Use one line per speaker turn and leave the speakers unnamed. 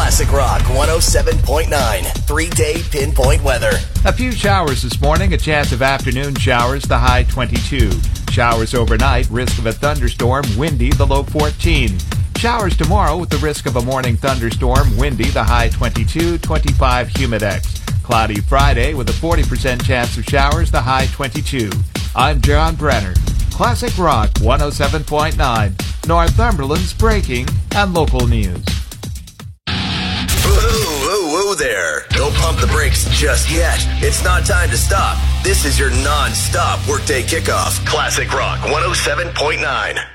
Classic Rock 107.9. 3-day pinpoint weather.
A few showers this morning, a chance of afternoon showers, the high 22. Showers overnight, risk of a thunderstorm, windy, the low 14. Showers tomorrow with the risk of a morning thunderstorm, windy, the high 22, 25 humidex. Cloudy Friday with a 40% chance of showers, the high 22. I'm John Brenner. Classic Rock 107.9. Northumberland's breaking and local news.
Whoa there. Don't pump the brakes just yet. It's not time to stop. This is your non-stop workday kickoff. Classic Rock 107.9.